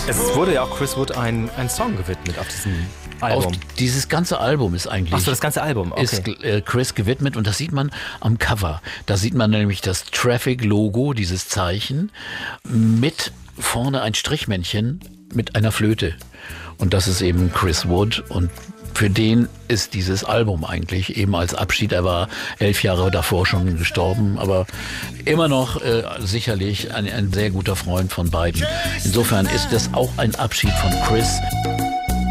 Es wurde ja auch Chris Wood ein Song gewidmet auf diesem Album. Dieses ganze Album ist eigentlich... Ach so, das ganze Album, okay. Ist Chris gewidmet und das sieht man am Cover. Da sieht man nämlich das Traffic-Logo, dieses Zeichen, mit vorne ein Strichmännchen mit einer Flöte. Und das ist eben Chris Wood und für den ist dieses Album eigentlich eben als Abschied. Er war 11 Jahre davor schon gestorben, aber immer noch sicherlich ein sehr guter Freund von beiden. Insofern ist das auch ein Abschied von Chris.